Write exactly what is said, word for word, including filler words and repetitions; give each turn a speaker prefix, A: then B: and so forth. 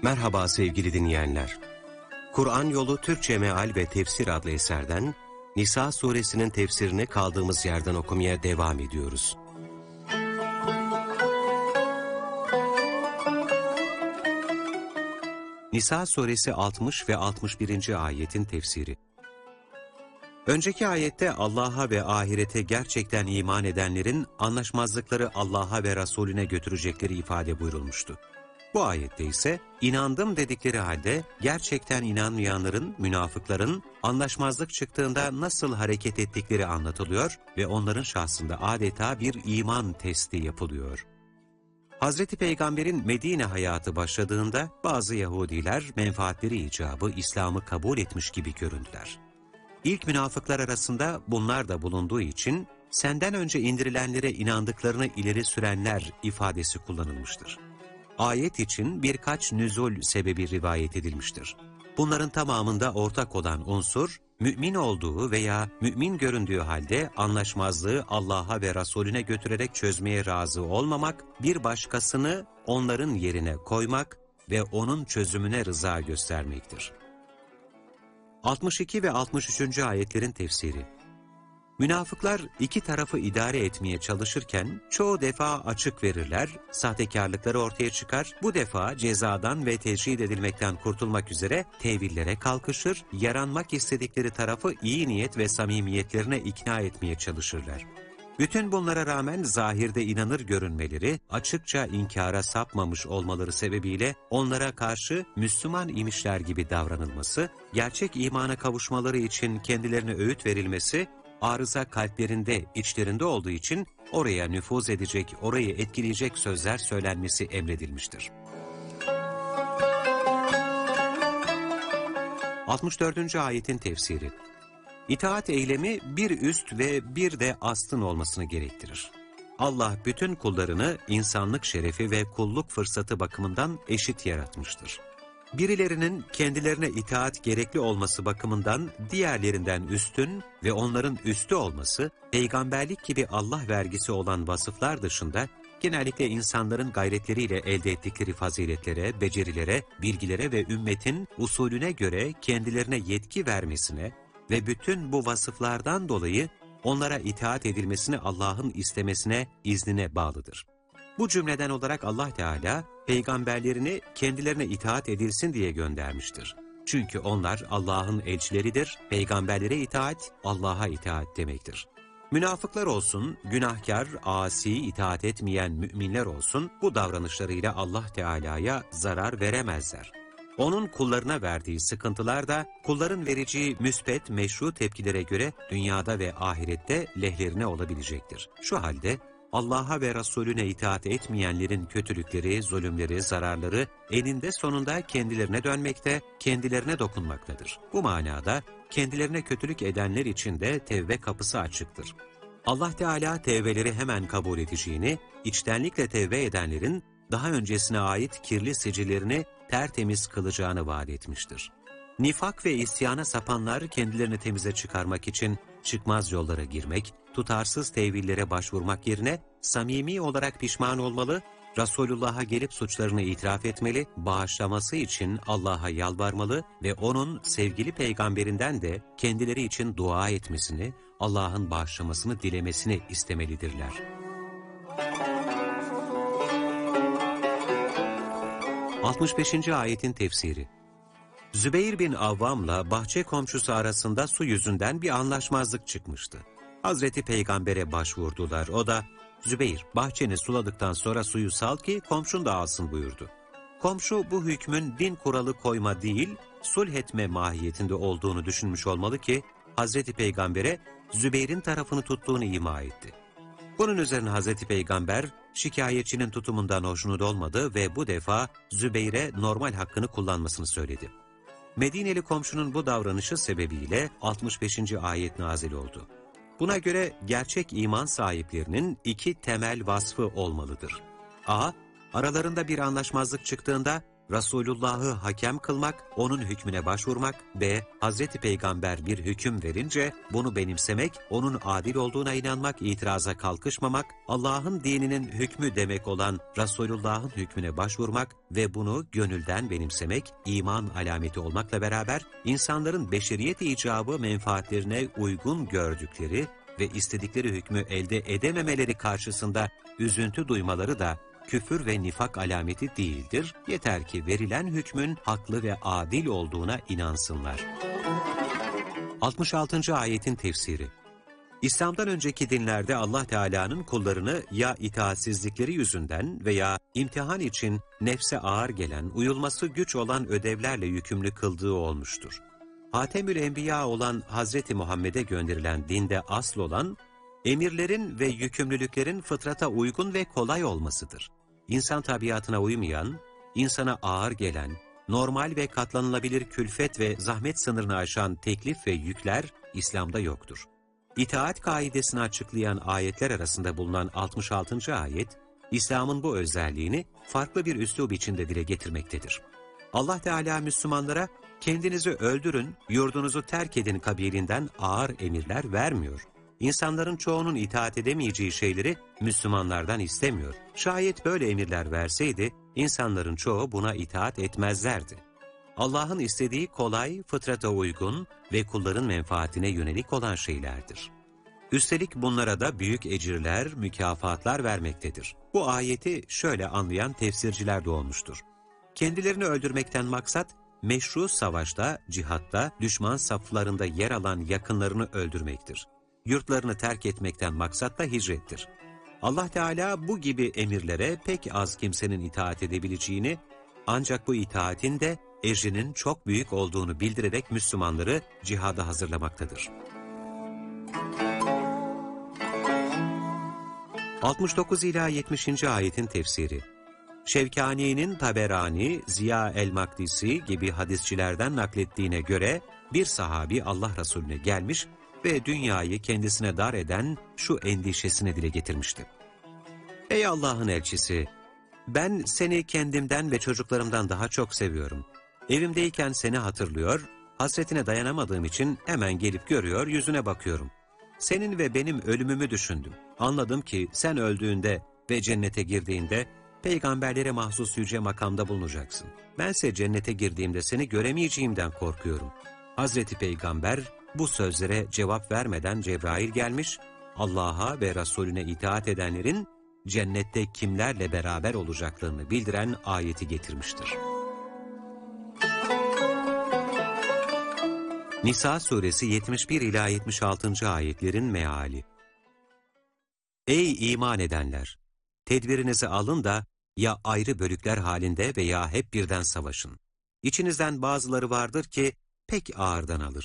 A: Merhaba sevgili dinleyenler. Kur'an Yolu Türkçe Meal ve Tefsir adlı eserden Nisa suresinin tefsirini kaldığımız yerden okumaya devam ediyoruz. Nisa suresi altmış ve altmış birinci ayetin tefsiri. Önceki ayette Allah'a ve ahirete gerçekten iman edenlerin anlaşmazlıkları Allah'a ve Resulüne götürecekleri ifade buyurulmuştu. Bu ayette ise inandım dedikleri halde gerçekten inanmayanların, münafıkların anlaşmazlık çıktığında nasıl hareket ettikleri anlatılıyor ve onların şahsında adeta bir iman testi yapılıyor. Hazreti Peygamber'in Medine hayatı başladığında bazı Yahudiler menfaatleri icabı İslam'ı kabul etmiş gibi göründüler. İlk münafıklar arasında bunlar da bulunduğu için senden önce indirilenlere inandıklarını ileri sürenler ifadesi kullanılmıştır. Ayet için birkaç nüzul sebebi rivayet edilmiştir. Bunların tamamında ortak olan unsur, mümin olduğu veya mümin göründüğü halde anlaşmazlığı Allah'a ve Resulüne götürerek çözmeye razı olmamak, bir başkasını onların yerine koymak ve onun çözümüne rıza göstermektir. altmış iki ve altmış üçüncü ayetlerin tefsiri. Münafıklar iki tarafı idare etmeye çalışırken çoğu defa açık verirler, sahtekarlıkları ortaya çıkar, bu defa cezadan ve tecrid edilmekten kurtulmak üzere tevillere kalkışır, yaranmak istedikleri tarafı iyi niyet ve samimiyetlerine ikna etmeye çalışırlar. Bütün bunlara rağmen zahirde inanır görünmeleri, açıkça inkara sapmamış olmaları sebebiyle onlara karşı Müslüman imişler gibi davranılması, gerçek imana kavuşmaları için kendilerine öğüt verilmesi, arıza kalplerinde, içlerinde olduğu için oraya nüfuz edecek, orayı etkileyecek sözler söylenmesi emredilmiştir. altmış dördüncü ayetin tefsiri. İtaat eylemi bir üst ve bir de astın olmasını gerektirir. Allah bütün kullarını insanlık şerefi ve kulluk fırsatı bakımından eşit yaratmıştır. Birilerinin kendilerine itaat gerekli olması bakımından diğerlerinden üstün ve onların üstü olması, peygamberlik gibi Allah vergisi olan vasıflar dışında genellikle insanların gayretleriyle elde ettikleri faziletlere, becerilere, bilgilere ve ümmetin usulüne göre kendilerine yetki vermesine ve bütün bu vasıflardan dolayı onlara itaat edilmesini Allah'ın istemesine, iznine bağlıdır. Bu cümleden olarak Allah Teala, peygamberlerini kendilerine itaat edilsin diye göndermiştir. Çünkü onlar Allah'ın elçileridir, peygamberlere itaat, Allah'a itaat demektir. Münafıklar olsun, günahkar, asi, itaat etmeyen müminler olsun, bu davranışlarıyla Allah Teala'ya zarar veremezler. Onun kullarına verdiği sıkıntılar da kulların vereceği müspet, meşru tepkilere göre dünyada ve ahirette lehlerine olabilecektir. Şu halde Allah'a ve Resulüne itaat etmeyenlerin kötülükleri, zulümleri, zararları eninde sonunda kendilerine dönmekte, kendilerine dokunmaktadır. Bu manada kendilerine kötülük edenler için de tevbe kapısı açıktır. Allah Teala tevbeleri hemen kabul edeceğini, içtenlikle tevbe edenlerin daha öncesine ait kirli sicillerini tertemiz kılacağını vaat etmiştir. Nifak ve isyana sapanlar kendilerini temize çıkarmak için çıkmaz yollara girmek, tutarsız tevillere başvurmak yerine samimi olarak pişman olmalı, Resulullah'a gelip suçlarını itiraf etmeli, bağışlaması için Allah'a yalvarmalı ve onun sevgili peygamberinden de kendileri için dua etmesini, Allah'ın bağışlamasını dilemesini istemelidirler. altmış beşinci ayetin tefsiri. Zübeyir bin Avvam'la bahçe komşusu arasında su yüzünden bir anlaşmazlık çıkmıştı. Hazreti Peygamber'e başvurdular. O da, Zübeyir, bahçeni suladıktan sonra suyu sal ki komşun da alsın buyurdu. Komşu bu hükmün din kuralı koyma değil, sulh etme mahiyetinde olduğunu düşünmüş olmalı ki, Hazreti Peygamber'e Zübeyir'in tarafını tuttuğunu ima etti. Bunun üzerine Hazreti Peygamber, şikayetçinin tutumundan hoşnut olmadı ve bu defa Zübeyir'e normal hakkını kullanmasını söyledi. Medineli komşunun bu davranışı sebebiyle altmış beşinci ayet nazil oldu. Buna göre gerçek iman sahiplerinin iki temel vasfı olmalıdır. A. Aralarında bir anlaşmazlık çıktığında Resulullah'ı hakem kılmak, onun hükmüne başvurmak ve Hazreti Peygamber bir hüküm verince bunu benimsemek, onun adil olduğuna inanmak, itiraza kalkışmamak, Allah'ın dininin hükmü demek olan Resulullah'ın hükmüne başvurmak ve bunu gönülden benimsemek, iman alameti olmakla beraber insanların beşeriyet icabı menfaatlerine uygun gördükleri ve istedikleri hükmü elde edememeleri karşısında üzüntü duymaları da küfür ve nifak alameti değildir, yeter ki verilen hükmün haklı ve adil olduğuna inansınlar. altmış altıncı ayetin tefsiri. İslam'dan önceki dinlerde Allah Teala'nın kullarını ya itaatsizlikleri yüzünden veya imtihan için nefse ağır gelen, uyulması güç olan ödevlerle yükümlü kıldığı olmuştur. Hatemül Enbiya olan Hazreti Muhammed'e gönderilen dinde asıl olan, emirlerin ve yükümlülüklerin fıtrata uygun ve kolay olmasıdır. İnsan tabiatına uymayan, insana ağır gelen, normal ve katlanılabilir külfet ve zahmet sınırını aşan teklif ve yükler İslam'da yoktur. İtaat kaidesini açıklayan ayetler arasında bulunan altmış altıncı ayet, İslam'ın bu özelliğini farklı bir üslub içinde dile getirmektedir. Allah Teala Müslümanlara, kendinizi öldürün, yurdunuzu terk edin kabilinden ağır emirler vermiyor. İnsanların çoğunun itaat edemeyeceği şeyleri Müslümanlardan istemiyor. Şayet böyle emirler verseydi, insanların çoğu buna itaat etmezlerdi. Allah'ın istediği kolay, fıtrata uygun ve kulların menfaatine yönelik olan şeylerdir. Üstelik bunlara da büyük ecirler, mükafatlar vermektedir. Bu ayeti şöyle anlayan tefsirciler de olmuştur. Kendilerini öldürmekten maksat, meşru savaşta, cihatta, düşman saflarında yer alan yakınlarını öldürmektir. Yurtlarını terk etmekten maksat da hicrettir. Allah Teala bu gibi emirlere pek az kimsenin itaat edebileceğini, ancak bu itaatin de ecrinin çok büyük olduğunu bildirerek Müslümanları cihada hazırlamaktadır. altmış dokuz ila yetmişinci ayetin tefsiri. Şevkani'nin Taberani, Ziya el-Makdisi gibi hadisçilerden naklettiğine göre bir sahabi Allah Resulüne gelmiş ve dünyayı kendisine dar eden şu endişesini dile getirmişti. Ey Allah'ın elçisi! Ben seni kendimden ve çocuklarımdan daha çok seviyorum. Evimdeyken seni hatırlıyor, hasretine dayanamadığım için hemen gelip görüyor, yüzüne bakıyorum. Senin ve benim ölümümü düşündüm. Anladım ki sen öldüğünde ve cennete girdiğinde peygamberlere mahsus yüce makamda bulunacaksın. Bense cennete girdiğimde seni göremeyeceğimden korkuyorum. Hazreti Peygamber bu sözlere cevap vermeden Cebrail gelmiş, Allah'a ve Resulüne itaat edenlerin cennette kimlerle beraber olacaklarını bildiren ayeti getirmiştir. Nisa suresi yetmiş bir ila yetmiş altıncı ayetlerin meali. Ey iman edenler! Tedbirinizi alın da ya ayrı bölükler halinde veya hep birden savaşın. İçinizden bazıları vardır ki pek ağırdan alır.